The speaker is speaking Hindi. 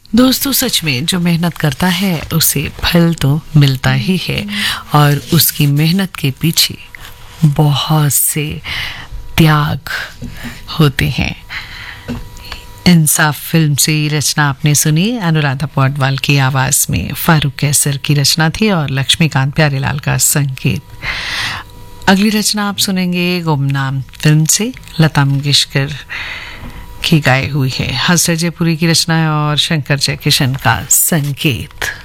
दोस्तों, सच में जो मेहनत करता है उसे फल तो मिलता ही है और उसकी मेहनत के पीछे बहुत से त्याग होते हैं। इंसाफ फिल्म से रचना आपने सुनी, अनुराधा पौडवाल की आवाज में। फारूक कैसर की रचना थी और लक्ष्मीकांत प्यारेलाल का संगीत। अगली रचना आप सुनेंगे गुमनाम फिल्म से, लता मंगेशकर की गाई हुई है। हंसराज जयपुरी की रचना है और शंकर जयकिशन का संगीत।